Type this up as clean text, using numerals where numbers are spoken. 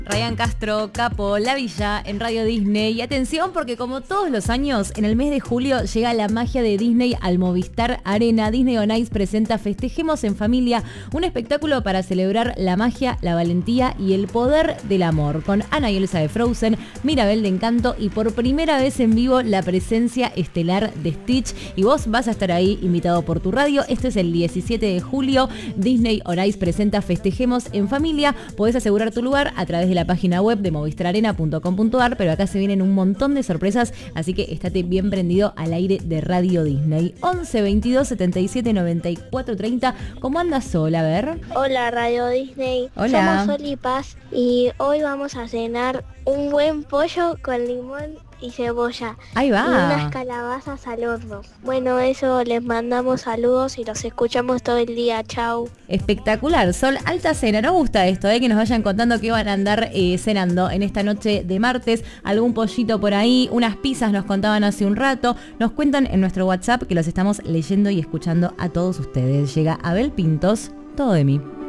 Ryan Castro, Capo, La Villa en Radio Disney. Y atención porque como todos los años, en el mes de julio llega la magia de Disney al Movistar Arena. Disney On Ice presenta Festejemos en Familia, un espectáculo para celebrar la magia, la valentía y el poder del amor. Con Ana y Elsa de Frozen, Mirabel de Encanto y por primera vez en vivo la presencia estelar de Stitch. Y vos vas a estar ahí invitado por tu radio. Este es el 17 de julio. Disney On Ice presenta Festejemos en Familia. Podés asegurar tu lugar a través de la página web de movistararena.com.ar, pero acá se vienen un montón de sorpresas, así que estate bien prendido al aire de Radio Disney. 11 22 77 94 30. ¿Cómo andas, Sol? A ver. Hola, Radio Disney. Hola. Somos Sol y Paz y hoy vamos a cenar un buen pollo con limón y cebolla. Ahí va. Y unas calabazas al horno. Bueno, eso, les mandamos saludos y los escuchamos todo el día. Chau. Espectacular, Sol, alta cena. Nos gusta esto, que nos vayan contando qué van a andar cenando en esta noche de martes. Algún pollito por ahí, unas pizzas nos contaban hace un rato. Nos cuentan en nuestro WhatsApp que los estamos leyendo y escuchando a todos ustedes. Llega Abel Pintos, Todo de mí.